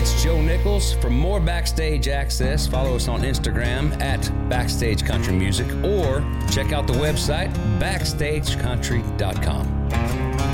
it's Joe Nichols. For more Backstage access, follow us on Instagram at Backstage Country Music or check out the website backstagecountry.com.